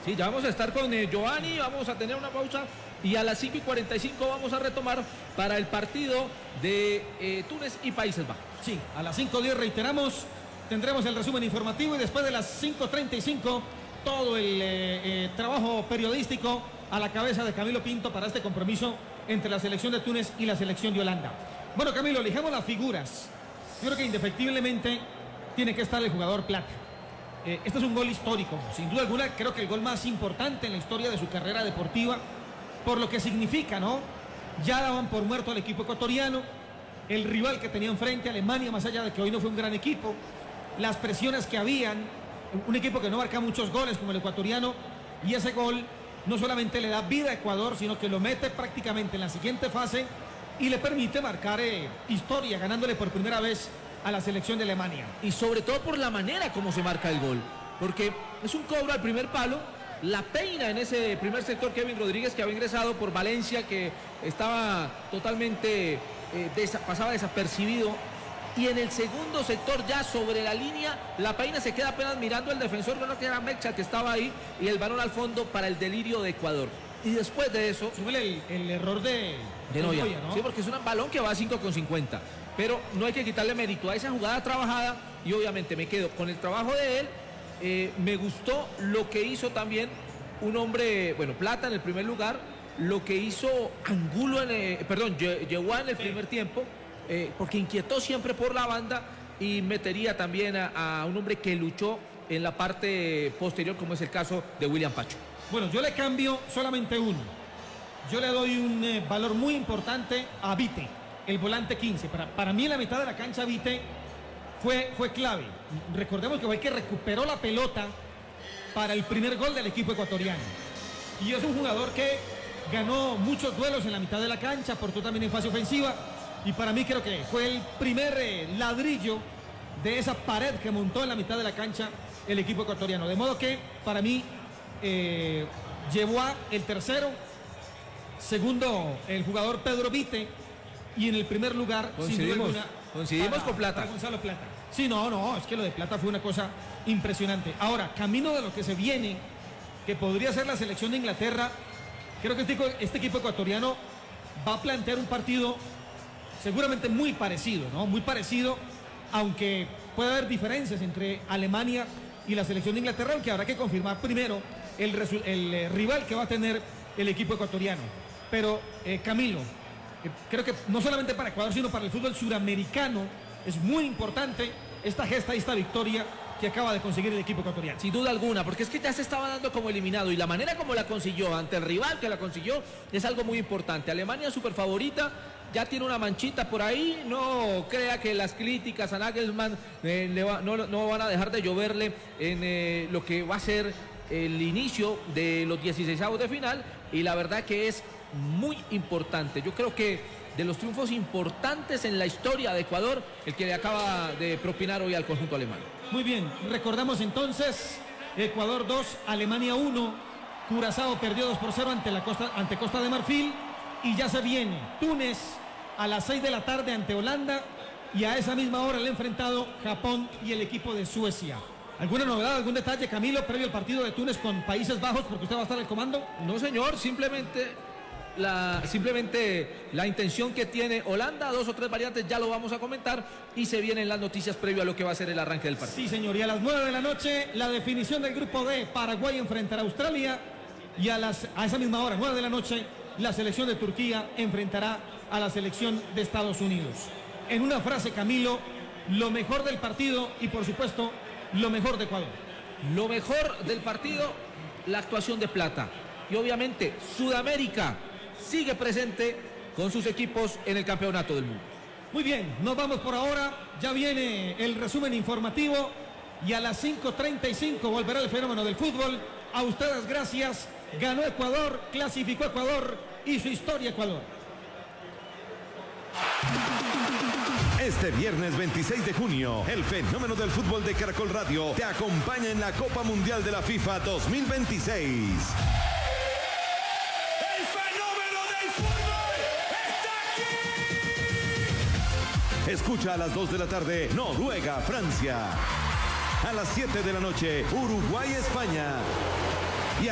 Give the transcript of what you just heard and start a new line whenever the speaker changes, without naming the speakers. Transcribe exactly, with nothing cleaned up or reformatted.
Sí, ya vamos a estar con eh, Giovanni, vamos a tener una pausa y a las cinco y cuarenta y cinco vamos a retomar para el partido de eh, Túnez y Países Bajos.
Sí, a las cinco diez reiteramos, tendremos el resumen informativo y después de las cinco treinta y cinco todo el eh, eh, trabajo periodístico a la cabeza de Camilo Pinto para este compromiso entre la selección de Túnez y la selección de Holanda. Bueno, Camilo, elijamos las figuras. Yo creo que indefectiblemente tiene que estar el jugador Plata. Eh, este es un gol histórico, sin duda alguna, creo que el gol más importante en la historia de su carrera deportiva, por lo que significa, ¿no? Ya daban por muerto al equipo ecuatoriano, el rival que tenía enfrente, Alemania, más allá de que hoy no fue un gran equipo, las presiones que habían, un equipo que no marca muchos goles como el ecuatoriano, y ese gol no solamente le da vida a Ecuador, sino que lo mete prácticamente en la siguiente fase y le permite marcar eh, historia, ganándole por primera vez a la selección de Alemania.
Y sobre todo por la manera como se marca el gol, porque es un cobro al primer palo, la peina en ese primer sector Kevin Rodríguez, que había ingresado por Valencia, que estaba totalmente, eh, desa pasaba desapercibido, y en el segundo sector ya sobre la línea, la peina se queda apenas mirando el defensor, no que era Mecha, que estaba ahí, y el balón al fondo para el delirio de Ecuador. Y después de eso...
Súbele el, el error de,
de Noya, ¿no? Sí, porque es un balón que va a cinco con cincuenta. Pero no hay que quitarle mérito a esa jugada trabajada y obviamente me quedo con el trabajo de él. Eh, me gustó lo que hizo también un hombre, bueno, Plata en el primer lugar, lo que hizo Angulo, en el, perdón, Yeguá en el sí. primer tiempo, eh, porque inquietó siempre por la banda y metería también a, a un hombre que luchó en la parte posterior, como es el caso de William Pacho.
Bueno, yo le cambio solamente uno. Yo le doy un eh, valor muy importante a Vite, el volante quince. Para, para mí en la mitad de la cancha Vite fue, fue clave. Recordemos que fue el que recuperó la pelota para el primer gol del equipo ecuatoriano. Y es un jugador que ganó muchos duelos en la mitad de la cancha, aportó también en fase ofensiva. Y para mí creo que fue el primer eh, ladrillo de esa pared que montó en la mitad de la cancha el equipo ecuatoriano. De modo que para mí eh, llevó a el tercero, segundo el jugador Pedro Vite, y en el primer lugar,
coincidimos,
sin duda alguna,
coincidimos
para,
con Plata.
Para Gonzalo Plata. Sí, no, no, es que lo de Plata fue una cosa impresionante. Ahora, camino de lo que se viene, que podría ser la selección de Inglaterra, creo que este, este equipo ecuatoriano va a plantear un partido seguramente muy parecido, ¿no? Muy parecido, aunque puede haber diferencias entre Alemania y la selección de Inglaterra, aunque habrá que confirmar primero el, el eh, rival que va a tener el equipo ecuatoriano. Pero, eh, Camilo, eh, creo que no solamente para Ecuador, sino para el fútbol suramericano es muy importante esta gesta y esta victoria que acaba de conseguir el equipo ecuatoriano.
Sin duda alguna, porque es que ya se estaba dando como eliminado y la manera como la consiguió ante el rival que la consiguió es algo muy importante. Alemania súper favorita, ya tiene una manchita por ahí, no crea que las críticas a Nagelsmann eh, le va, no, no van a dejar de lloverle en eh, lo que va a ser el inicio de los dieciseisavos de final, y la verdad que es muy importante. Yo creo que de los triunfos importantes en la historia de Ecuador, el que le acaba de propinar hoy al conjunto alemán.
Muy bien, recordamos entonces, Ecuador dos, Alemania uno, Curazao perdió dos por cero ante, la Costa, ante Costa de Marfil, y ya se viene Túnez a las seis de la tarde ante Holanda, y a esa misma hora el enfrentado Japón y el equipo de Suecia. ¿Alguna novedad, algún detalle, Camilo, previo al partido de Túnez con Países Bajos, porque usted va a estar al comando?
No, señor, simplemente la, simplemente la intención que tiene Holanda, dos o tres variantes, ya lo vamos a comentar, y se vienen las noticias previo a lo que va a ser el arranque del partido.
Sí, señor, y a las nueve de la noche, la definición del grupo D, Paraguay enfrentará a Australia, y a, las, a esa misma hora, nueve de la noche, la selección de Turquía enfrentará a la selección de Estados Unidos. En una frase, Camilo, lo mejor del partido y, por supuesto, lo mejor de Ecuador.
Lo mejor del partido, la actuación de Plata. Y obviamente, Sudamérica sigue presente con sus equipos en el campeonato del mundo.
Muy bien, nos vamos por ahora. Ya viene el resumen informativo y a las cinco treinta y cinco volverá el fenómeno del fútbol. A ustedes gracias. Ganó Ecuador, clasificó Ecuador y su historia Ecuador.
Este viernes veintiséis de junio, el fenómeno del fútbol de Caracol Radio te acompaña en la Copa Mundial de la FIFA dos mil veintiséis.
¡El fenómeno del fútbol está aquí!
Escucha a las dos de la tarde, Noruega, Francia. A las siete de la noche, Uruguay, España.